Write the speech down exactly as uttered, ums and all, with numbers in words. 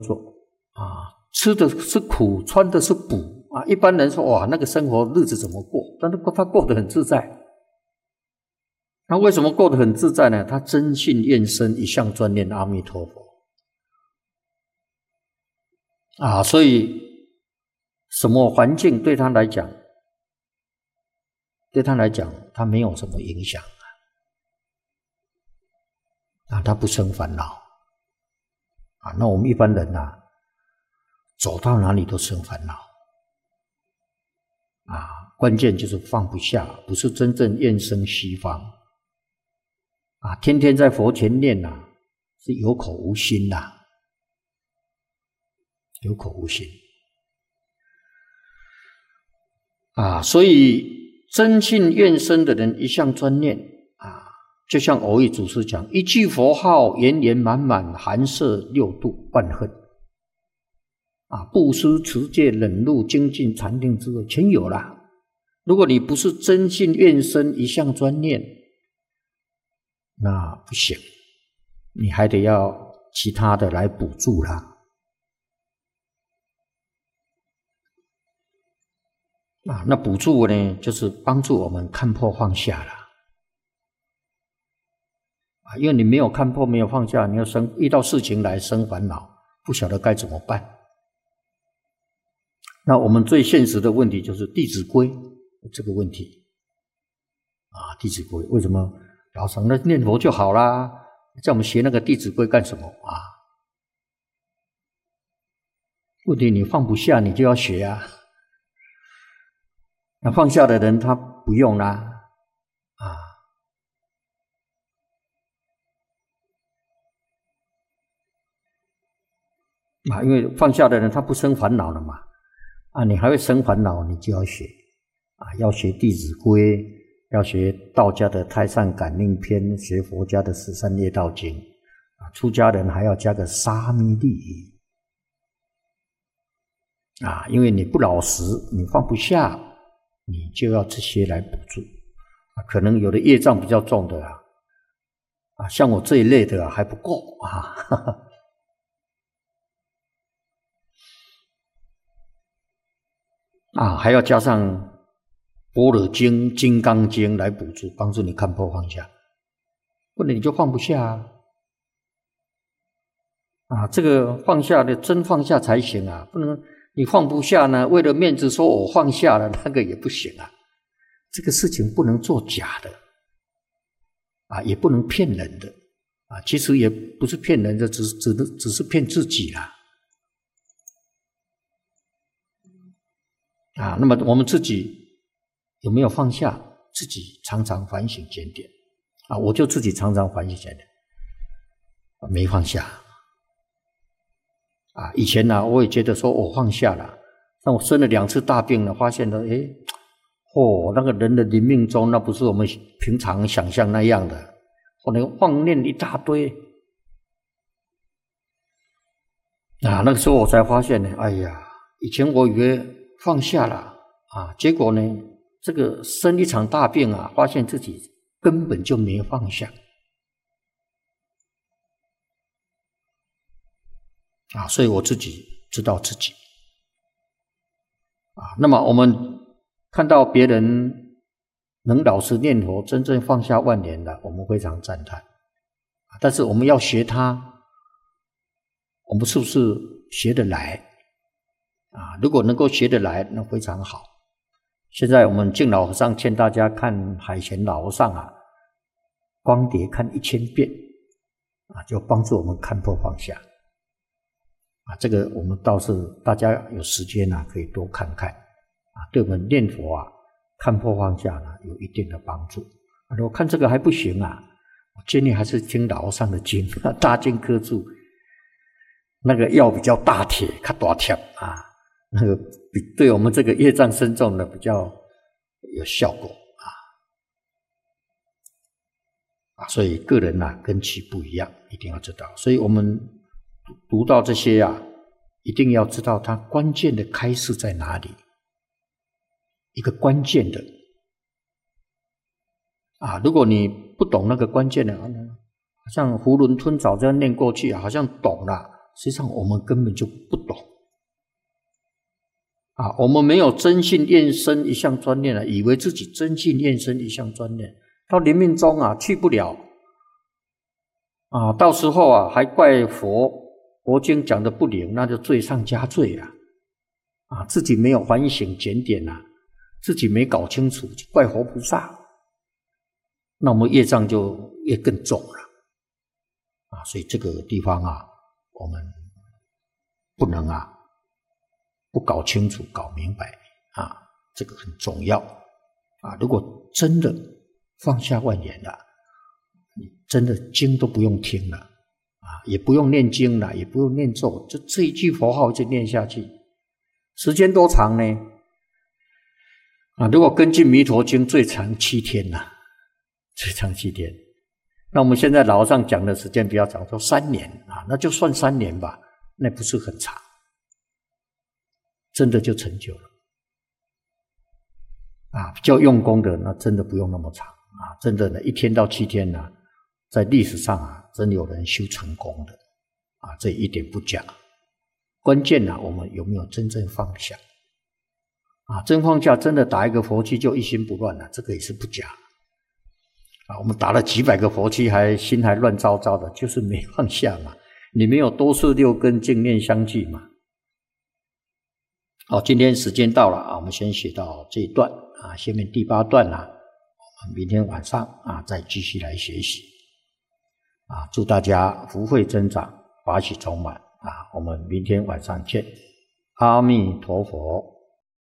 做啊，吃的是苦，穿的是补啊。一般人说哇，那个生活日子怎么过？但是他过得很自在。那为什么过得很自在呢？他真信愿生，一向专念阿弥陀佛啊，所以什么环境对他来讲，对他来讲，他没有什么影响啊，啊他不生烦恼啊。那我们一般人啊，走到哪里都生烦恼啊，关键就是放不下，不是真正愿生西方啊，天天在佛前念啊，是有口无心呐、啊，有口无心啊，所以真信愿生的人一向专念啊，就像蕅益祖师讲，一句佛号圆圆满满，含摄六度万恨啊，布施持戒忍辱精进禅定智慧全有了。如果你不是真信愿生一向专念，那不行，你还得要其他的来补助啦。啊，那补助呢，就是帮助我们看破放下了。啊，因为你没有看破，没有放下，你要生遇到事情来生烦恼，不晓得该怎么办。那我们最现实的问题就是《弟子规》这个问题。啊，《弟子规》为什么？老僧那念佛就好啦，叫我们学那个《弟子规》干什么啊？问题你放不下，你就要学啊。那放下的人他不用啦，啊，啊，因为放下的人他不生烦恼了嘛，啊，你还会生烦恼，你就要学啊，要学《弟子规》。要学道家的《太上感应篇》，学佛家的《十三业道经》啊，出家人还要加个沙弥利益啊，因为你不老实，你放不下，你就要这些来补助啊。可能有的业障比较重的啊，啊，像我这一类的、啊、还不够啊，哈哈啊，还要加上般若经、金刚经来补助，帮助你看破放下，不然你就放不下啊！啊，这个放下的真放下才行啊，不能你放不下呢，为了面子说我放下了，那个也不行啊。这个事情不能做假的啊，也不能骗人的啊，其实也不是骗人的，只只只是骗自己啦。啊，那么我们自己有没有放下？自己常常反省检点啊！我就自己常常反省检点，没放下啊！以前呢、啊，我也觉得说我放下了，但我生了两次大病了，发现了，哎，哦，那个人的临命终，那不是我们平常想象那样的，后来妄念一大堆啊！那个时候我才发现呢，哎呀，以前我以为放下了啊，结果呢？这个生一场大病啊，发现自己根本就没放下啊，所以我自己知道自己啊。那么我们看到别人能老实念佛，真正放下万年的，我们非常赞叹。但是我们要学他，我们是不是学得来啊？如果能够学得来，那非常好。现在我们敬老和尚劝大家看海贤老和尚啊，光碟看一千遍啊，就帮助我们看破放下啊。这个我们倒是大家有时间啊，可以多看看啊，对我们念佛啊看破放下呢有一定的帮助。啊、如果看这个还不行啊，我建议还是听老和尚的经，大经科注，那个药比较大铁，较大贴啊。那个比对我们这个业障深重的比较有效果啊啊，所以个人啊跟其不一样，一定要知道。所以我们读到这些啊，一定要知道它关键的开示在哪里，一个关键的啊，如果你不懂那个关键的，好像囫囵吞枣这样念过去，好像懂了实际上我们根本就不懂啊，我们没有真信愿生一项专念啊，以为自己真信愿生一项专念，到临命终啊去不了啊，到时候啊还怪佛佛经讲的不灵，那就罪上加罪啊！啊，自己没有反省检点啊，自己没搞清楚，就怪佛菩萨，那我们业障就越更重了啊！所以这个地方啊，我们不能啊不搞清楚、搞明白啊，这个很重要啊！如果真的放下万缘了，你真的经都不用听了啊，也不用念经了，也不用念咒，就这一句佛号就念下去，时间多长呢？啊，如果根据弥陀经最长七天呐、啊，最长七天。那我们现在老和尚讲的时间比较长，说三年啊，那就算三年吧，那不是很长，真的就成就了啊！比较用功的那真的不用那么长啊，真的呢，一天到七天呢、啊，在历史上啊，真有人修成功的啊，这一点不假。关键呢、啊，我们有没有真正放下啊？真放下，真的打一个佛七就一心不乱了、啊，这个也是不假啊。我们打了几百个佛七，还心还乱糟糟的，就是没放下嘛。你没有多事六根净念相继嘛。好，今天时间到了啊，我们先学到这一段啊，下面第八段啊，我们明天晚上啊再继续来学习啊。祝大家福慧增长，法喜充满啊！我们明天晚上见，阿弥陀佛。